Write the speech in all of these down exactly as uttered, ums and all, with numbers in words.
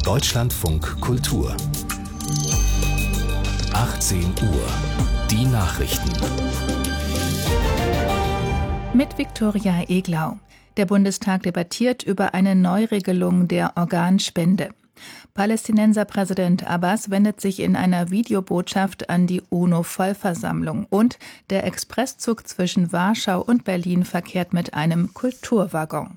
Deutschlandfunk Kultur. achtzehn Uhr. Die Nachrichten. Mit Viktoria Eglau. Der Bundestag debattiert über eine Neuregelung der Organspende. Palästinenserpräsident Abbas wendet sich in einer Videobotschaft an die UNO-Vollversammlung und der Expresszug zwischen Warschau und Berlin verkehrt mit einem Kulturwaggon.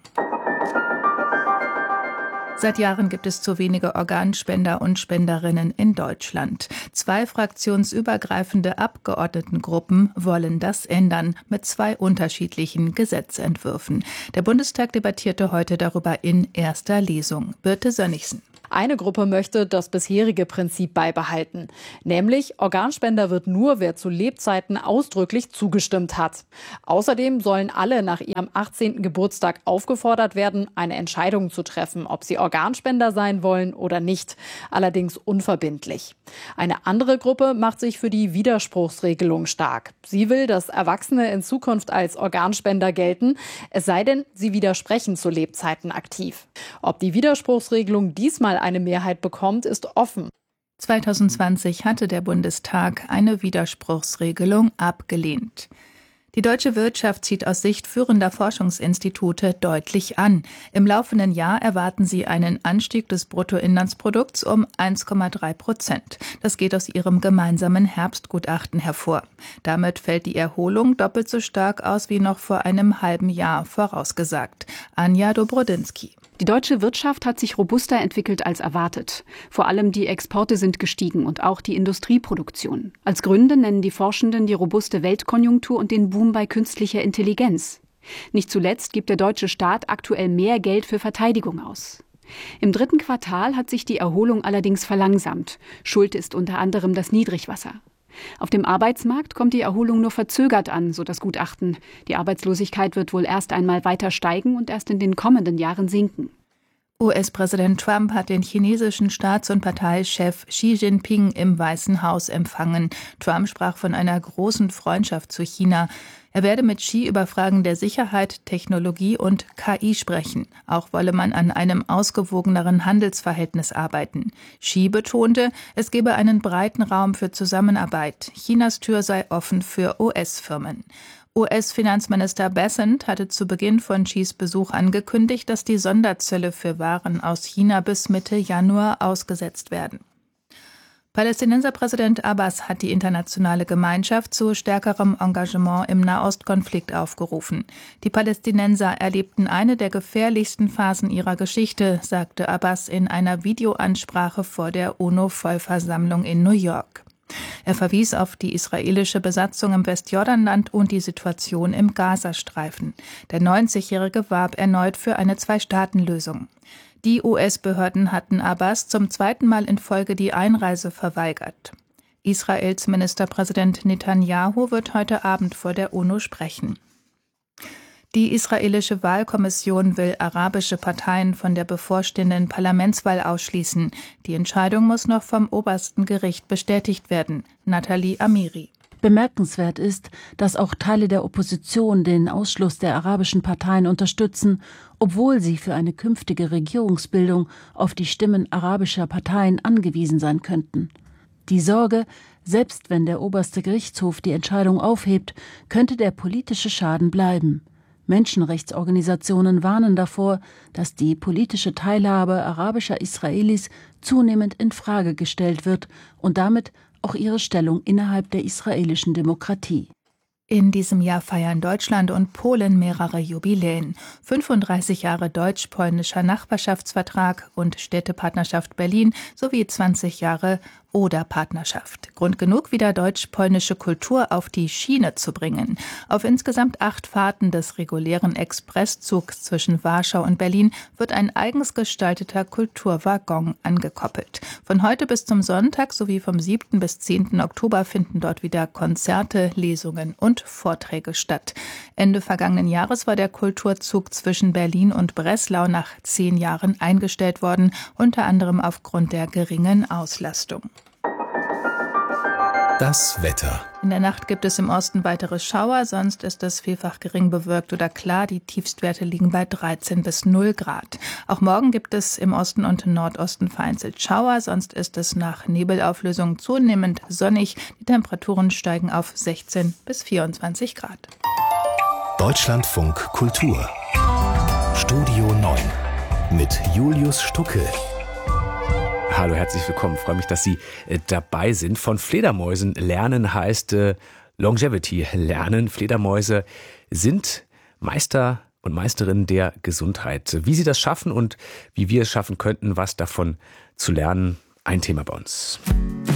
Seit Jahren gibt es zu wenige Organspender und Spenderinnen in Deutschland. Zwei fraktionsübergreifende Abgeordnetengruppen wollen das ändern, mit zwei unterschiedlichen Gesetzentwürfen. Der Bundestag debattierte heute darüber in erster Lesung. Birte Sönnigsen. Eine Gruppe möchte das bisherige Prinzip beibehalten. Nämlich, Organspender wird nur, wer zu Lebzeiten ausdrücklich zugestimmt hat. Außerdem sollen alle nach ihrem achtzehnten Geburtstag aufgefordert werden, eine Entscheidung zu treffen, ob sie Organspender sein wollen oder nicht. Allerdings unverbindlich. Eine andere Gruppe macht sich für die Widerspruchsregelung stark. Sie will, dass Erwachsene in Zukunft als Organspender gelten, es sei denn, sie widersprechen zu Lebzeiten aktiv. Ob die Widerspruchsregelung diesmal eine Mehrheit bekommt, ist offen. zwanzig zwanzig hatte der Bundestag eine Widerspruchsregelung abgelehnt. Die deutsche Wirtschaft zieht aus Sicht führender Forschungsinstitute deutlich an. Im laufenden Jahr erwarten sie einen Anstieg des Bruttoinlandsprodukts um eins Komma drei Prozent. Das geht aus ihrem gemeinsamen Herbstgutachten hervor. Damit fällt die Erholung doppelt so stark aus wie noch vor einem halben Jahr vorausgesagt. Anja Dobrodinsky. Die deutsche Wirtschaft hat sich robuster entwickelt als erwartet. Vor allem die Exporte sind gestiegen und auch die Industrieproduktion. Als Gründe nennen die Forschenden die robuste Weltkonjunktur und den Boom bei künstlicher Intelligenz. Nicht zuletzt gibt der deutsche Staat aktuell mehr Geld für Verteidigung aus. Im dritten Quartal hat sich die Erholung allerdings verlangsamt. Schuld ist unter anderem das Niedrigwasser. Auf dem Arbeitsmarkt kommt die Erholung nur verzögert an, so das Gutachten. Die Arbeitslosigkeit wird wohl erst einmal weiter steigen und erst in den kommenden Jahren sinken. U S-Präsident Trump hat den chinesischen Staats- und Parteichef Xi Jinping im Weißen Haus empfangen. Trump sprach von einer großen Freundschaft zu China. Er werde mit Xi über Fragen der Sicherheit, Technologie und K I sprechen. Auch wolle man an einem ausgewogeneren Handelsverhältnis arbeiten. Xi betonte, es gebe einen breiten Raum für Zusammenarbeit. Chinas Tür sei offen für U S-Firmen. U S-Finanzminister Bessent hatte zu Beginn von Xis Besuch angekündigt, dass die Sonderzölle für Waren aus China bis Mitte Januar ausgesetzt werden. Palästinenserpräsident Abbas hat die internationale Gemeinschaft zu stärkerem Engagement im Nahostkonflikt aufgerufen. Die Palästinenser erlebten eine der gefährlichsten Phasen ihrer Geschichte, sagte Abbas in einer Videoansprache vor der UNO-Vollversammlung in New York. Er verwies auf die israelische Besatzung im Westjordanland und die Situation im Gazastreifen. Der neunzigjährige warb erneut für eine Zwei-Staaten-Lösung. Die U S-Behörden hatten Abbas zum zweiten Mal in Folge die Einreise verweigert. Israels Ministerpräsident Netanyahu wird heute Abend vor der UNO sprechen. Die israelische Wahlkommission will arabische Parteien von der bevorstehenden Parlamentswahl ausschließen. Die Entscheidung muss noch vom obersten Gericht bestätigt werden. Nathalie Amiri. Bemerkenswert ist, dass auch Teile der Opposition den Ausschluss der arabischen Parteien unterstützen, obwohl sie für eine künftige Regierungsbildung auf die Stimmen arabischer Parteien angewiesen sein könnten. Die Sorge, selbst wenn der oberste Gerichtshof die Entscheidung aufhebt, könnte der politische Schaden bleiben. Menschenrechtsorganisationen warnen davor, dass die politische Teilhabe arabischer Israelis zunehmend in Frage gestellt wird und damit auch ihre Stellung innerhalb der israelischen Demokratie. In diesem Jahr feiern Deutschland und Polen mehrere Jubiläen. fünfunddreißig Jahre deutsch-polnischer Nachbarschaftsvertrag und Städtepartnerschaft Berlin sowie zwanzig Jahre Oder-Partnerschaft. Grund genug, wieder deutsch-polnische Kultur auf die Schiene zu bringen. Auf insgesamt acht Fahrten des regulären Expresszugs zwischen Warschau und Berlin wird ein eigens gestalteter Kulturwaggon angekoppelt. Von heute bis zum Sonntag sowie vom siebten bis zehnten Oktober finden dort wieder Konzerte, Lesungen und Vorträge statt. Ende vergangenen Jahres war der Kulturzug zwischen Berlin und Breslau nach zehn Jahren eingestellt worden, unter anderem aufgrund der geringen Auslastung. Das Wetter. In der Nacht gibt es im Osten weitere Schauer, sonst ist es vielfach gering bewölkt oder klar. Die Tiefstwerte liegen bei dreizehn bis null Grad. Auch morgen gibt es im Osten und Nordosten vereinzelt Schauer, sonst ist es nach Nebelauflösung zunehmend sonnig. Die Temperaturen steigen auf sechzehn bis vierundzwanzig Grad. Deutschlandfunk Kultur. Studio neun mit Julius Stucke. Hallo, herzlich willkommen. Ich freue mich, dass Sie äh, dabei sind. Von Fledermäusen lernen heißt äh, Longevity lernen. Fledermäuse sind Meister und Meisterinnen der Gesundheit. Wie sie das schaffen und wie wir es schaffen könnten, was davon zu lernen, ein Thema bei uns.